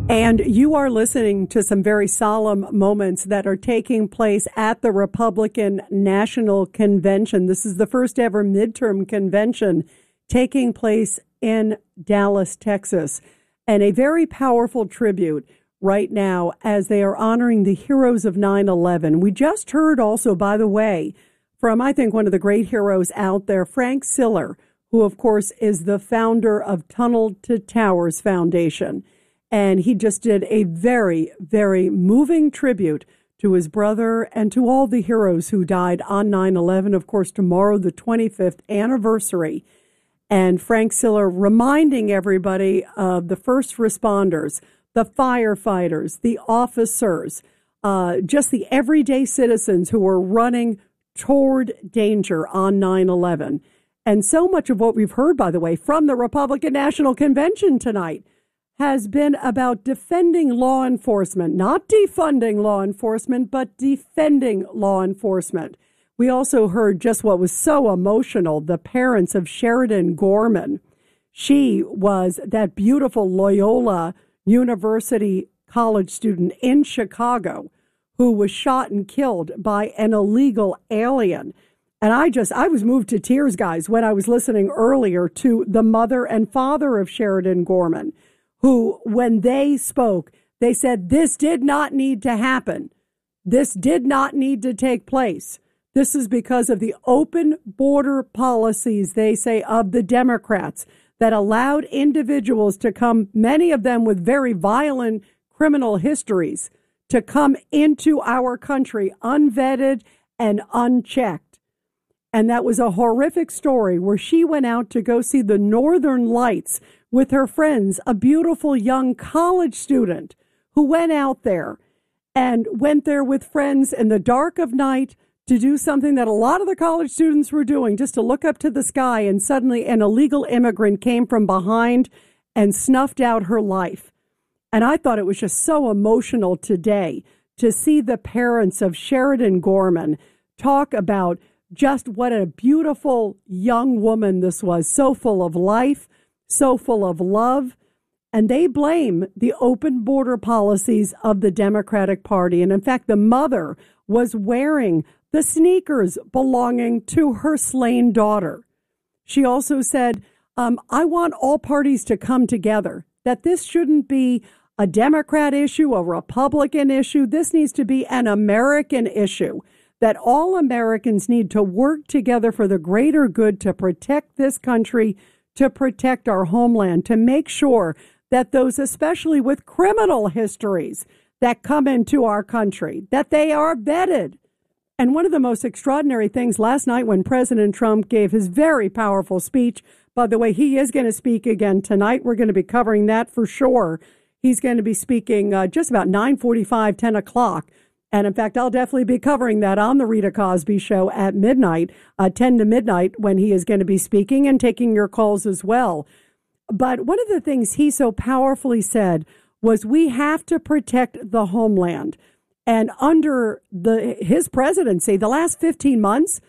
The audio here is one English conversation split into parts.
And you are listening to some very solemn moments that are taking place at the Republican National Convention. This is the first ever midterm convention taking place in Dallas, Texas, and a very powerful tribute right now as they are honoring the heroes of 9/11. We just heard also, by the way, from, I think, one of the great heroes out there, Frank Siller, who, of course, is the founder of Tunnel to Towers Foundation. And he just did a very, very moving tribute to his brother and to all the heroes who died on 9/11. Of course, tomorrow, the 25th anniversary. And Frank Siller reminding everybody of the first responders, the firefighters, the officers, just the everyday citizens who were running toward danger on 9/11. And so much of what we've heard, by the way, from the Republican National Convention tonight has been about defending law enforcement, not defunding law enforcement, but defending law enforcement. We also heard just what was so emotional, the parents of Sheridan Gorman. She was that beautiful Loyola University college student in Chicago who was shot and killed by an illegal alien. And I was moved to tears, guys, when I was listening earlier to the mother and father of Sheridan Gorman, who, when they spoke, they said, this did not need to happen. This did not need to take place. This is because of the open border policies, they say, of the Democrats that allowed individuals to come, many of them with very violent criminal histories, to come into our country unvetted and unchecked. And that was a horrific story where she went out to go see the Northern Lights with her friends, a beautiful young college student who went out there and went there with friends in the dark of night to do something that a lot of the college students were doing, just to look up to the sky. And suddenly an illegal immigrant came from behind and snuffed out her life. And I thought it was just so emotional today to see the parents of Sheridan Gorman talk about just what a beautiful young woman this was, so full of life, so full of love. And they blame the open border policies of the Democratic Party. And in fact, the mother was wearing the sneakers belonging to her slain daughter. She also said, I want all parties to come together, that this shouldn't be a Democrat issue, a Republican issue. This needs to be an American issue, that all Americans need to work together for the greater good to protect this country, to protect our homeland, to make sure that those, especially with criminal histories that come into our country, that they are vetted. And one of the most extraordinary things last night when President Trump gave his very powerful speech, by the way, he is going to speak again tonight. We're going to be covering that for sure. He's going to be speaking just about 9:45, 10 o'clock. And in fact, I'll definitely be covering that on the Rita Cosby Show at midnight, 10 to midnight, when he is going to be speaking and taking your calls as well. But one of the things he so powerfully said was we have to protect the homeland. And under his presidency, the last 15 months,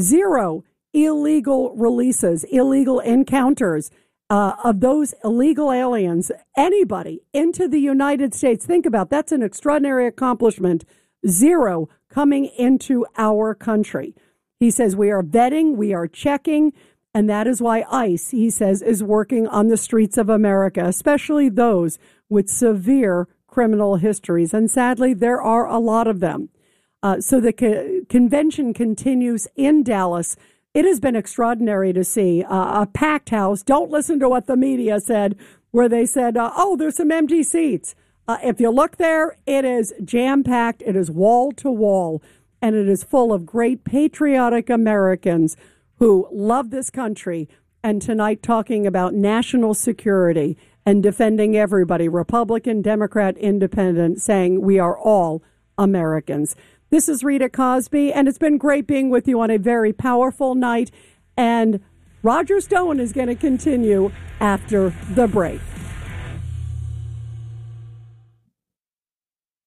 0 illegal releases, illegal encounters of those illegal aliens, anybody into the United States. Think about that's an extraordinary accomplishment. 0 coming into our country. He says we are vetting, we are checking, and that is why ICE, he says, is working on the streets of America, especially those with severe criminal histories. And sadly, there are a lot of them. So the convention continues in Dallas. It has been extraordinary to see a packed house. Don't listen to what the media said, where they said, there's some empty seats. If you look there, it is jam-packed. It is wall to wall, and it is full of great patriotic Americans who love this country. And tonight talking about national security and defending everybody, Republican, Democrat, Independent, saying we are all Americans. This is Rita Cosby, and it's been great being with you on a very powerful night. And Roger Stone is going to continue after the break.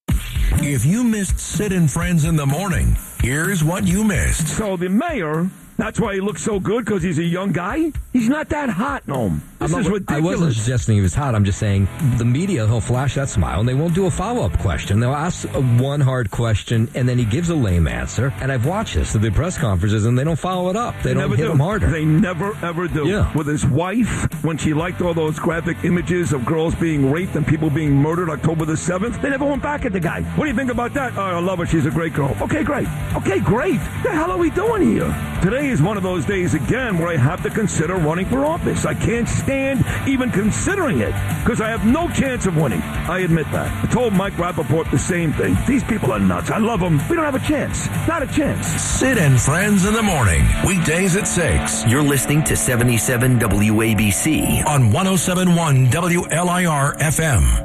If you missed Sid and Friends in the Morning, here's what you missed. So the mayor That's why he looks so good, because he's a young guy? He's not that hot, Noam. This is ridiculous. I wasn't suggesting he was hot. I'm just saying the media, he'll flash that smile, and they won't do a follow-up question. They'll ask one hard question, and then he gives a lame answer. And I've watched this at the press conferences, and they don't follow it up. They don't hit him harder. They never, ever do. Yeah. With his wife, when she liked all those graphic images of girls being raped and people being murdered October the 7th, they never went back at the guy. What do you think about that? Oh, I love her. She's a great girl. Okay, great. Okay, great. What the hell are we doing here? Today is one of those days again where I have to consider running for office. I can't stand even considering it because I have no chance of winning. I admit that. I told Mike Rappaport the same thing. These people are nuts. I love them. We don't have a chance. Not a chance. Sid and Friends in the morning. Weekdays at 6. You're listening to 77 WABC On 107.1 WLIR FM.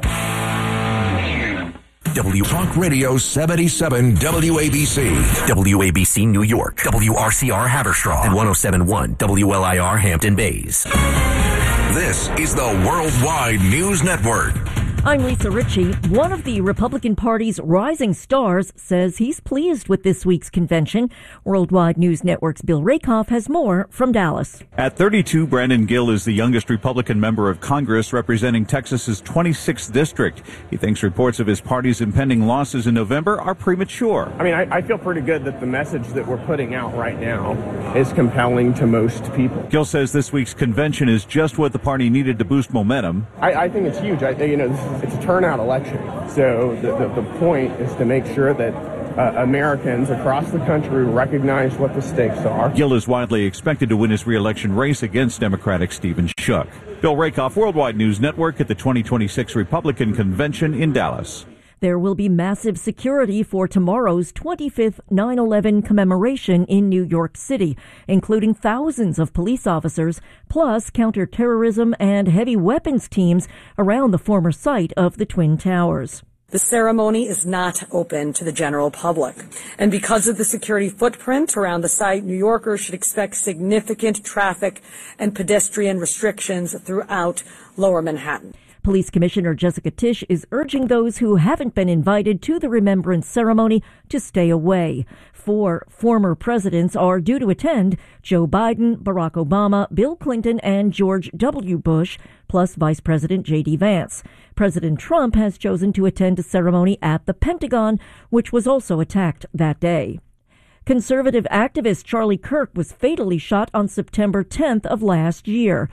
Talk Radio 77 WABC. WABC New York, WRCR Haverstraw, and 107.1 WLIR Hampton Bays. This is the Worldwide News Network. I'm Lisa Ritchie. One of the Republican Party's rising stars says he's pleased with this week's convention. Worldwide News Network's Bill Rakoff has more from Dallas. At 32, Brandon Gill is the youngest Republican member of Congress representing Texas's 26th district. He thinks reports of his party's impending losses in November are premature. I mean, I feel pretty good that the message that we're putting out right now is compelling to most people. Gill says this week's convention is just what the party needed to boost momentum. I think it's huge. It's a turnout election. So the point is to make sure that Americans across the country recognize what the stakes are. Gill is widely expected to win his re-election race against Democratic Stephen Schuck. Bill Rakoff, Worldwide News Network at the 2026 Republican Convention in Dallas. There will be massive security for tomorrow's 25th 9/11 commemoration in New York City, including thousands of police officers, plus counterterrorism and heavy weapons teams around the former site of the Twin Towers. The ceremony is not open to the general public. And because of the security footprint around the site, New Yorkers should expect significant traffic and pedestrian restrictions throughout Lower Manhattan. Police Commissioner Jessica Tisch is urging those who haven't been invited to the remembrance ceremony to stay away. 4 former presidents are due to attend: Joe Biden, Barack Obama, Bill Clinton, and George W. Bush, plus Vice President J.D. Vance. President Trump has chosen to attend a ceremony at the Pentagon, which was also attacked that day. Conservative activist Charlie Kirk was fatally shot on September 10th of last year.